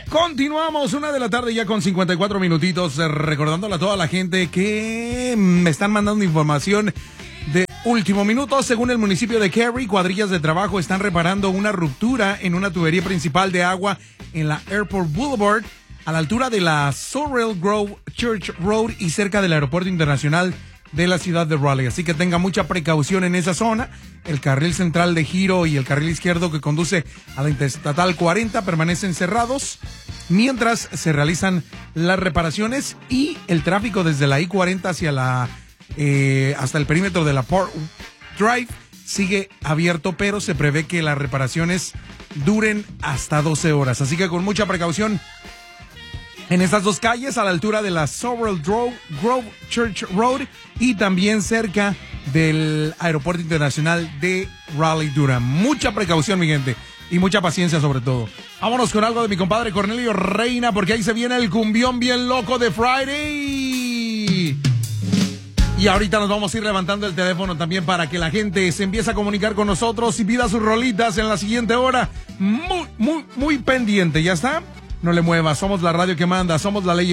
Continuamos, 1:00 ya con 54 minutitos, recordándole a toda la gente que me están mandando información de último minuto. Según el municipio de Cary, cuadrillas de trabajo están reparando una ruptura en una tubería principal de agua en la Airport Boulevard, a la altura de la Sorrel Grove Church Road y cerca del aeropuerto internacional de la ciudad de Raleigh. Así que tenga mucha precaución en esa zona. El carril central de giro y el carril izquierdo que conduce a la Interestatal 40 permanecen cerrados mientras se realizan las reparaciones, y el tráfico desde la I-40 hacia hasta el perímetro de la Park Drive sigue abierto, pero se prevé que las reparaciones duren hasta 12 horas. Así que con mucha precaución en estas dos calles, a la altura de la Sorrel Grove Church Road y también cerca del Aeropuerto Internacional de Raleigh-Durham. Mucha precaución, mi gente, y mucha paciencia sobre todo. Vámonos con algo de mi compadre Cornelio Reina, porque ahí se viene el cumbión bien loco de Friday. Y ahorita nos vamos a ir levantando el teléfono también para que la gente se empiece a comunicar con nosotros y pida sus rolitas en la siguiente hora. Muy pendiente, ¿ya está? No le muevas, somos la radio que manda, somos la ley.